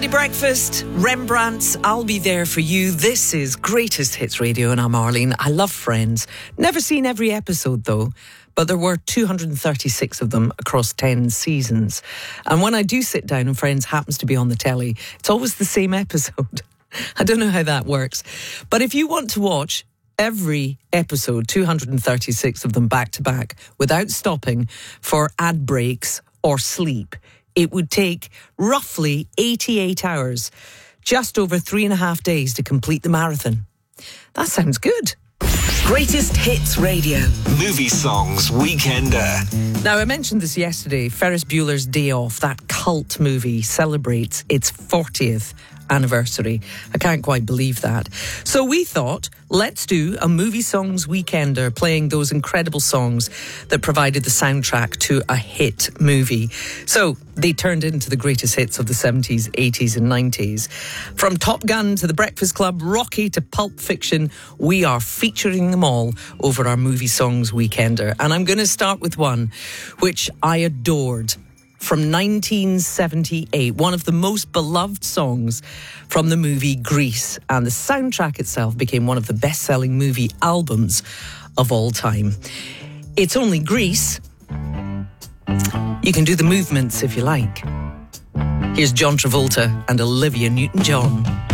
Breakfast, Rembrandt's, I'll be there for you. This is Greatest Hits Radio and I'm Arlene. I love Friends. Never seen every episode though, but there were 236 of them across 10 seasons. And when I do sit down and Friends happens to be on the telly, it's always the same episode. I don't know how that works. But if you want to watch every episode, 236 of them back to back, without stopping for ad breaks or sleep, it would take roughly 88 hours, just over 3.5 days to complete the marathon. That sounds good. Greatest Hits Radio. Movie Songs Weekender. Now, I mentioned this yesterday. Ferris Bueller's Day Off, that cult movie, celebrates its 40th anniversary. I can't quite believe that. So we thought, let's do a Movie Songs Weekender, playing those incredible songs that provided the soundtrack to a hit movie. So they turned into the greatest hits of the 70s, 80s and 90s. From Top Gun to The Breakfast Club, Rocky to Pulp Fiction, we are featuring them all over our Movie Songs Weekender. And I'm going to start with one which I adored. From 1978, one of the most beloved songs from the movie Grease. And the soundtrack itself became one of the best-selling movie albums of all time. It's only Grease. You can do the movements if you like. Here's John Travolta and Olivia Newton-John.